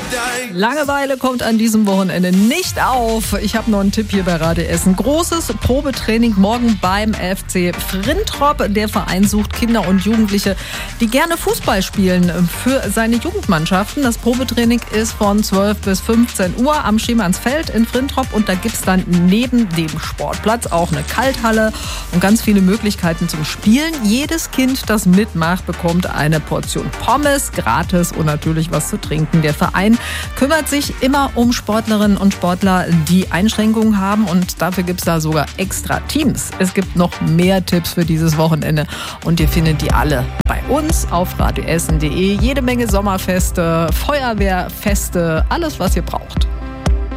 Langeweile kommt an diesem Wochenende nicht auf. Ich habe noch einen Tipp hier bei Radio Essen. Großes Probetraining morgen beim FC Frintrop. Der Verein sucht Kinder und Jugendliche, die gerne Fußball spielen für seine Jugendmannschaften. Das Probetraining ist von 12 bis 15 Uhr am Schiemannsfeld in Frintrop. Und da gibt es dann neben dem Sportplatz auch eine Kalthalle und ganz viele Möglichkeiten zum Spielen. Jedes Kind, das mitmacht, bekommt eine Portion Pommes gratis und natürlich was zu trinken. Der Verein kümmert sich immer um Sportlerinnen und Sportler, die Einschränkungen haben, und dafür gibt es da sogar extra Teams. Es gibt noch mehr Tipps für dieses Wochenende und ihr findet die alle bei uns auf radioessen.de. Jede Menge Sommerfeste, Feuerwehrfeste, alles was ihr braucht.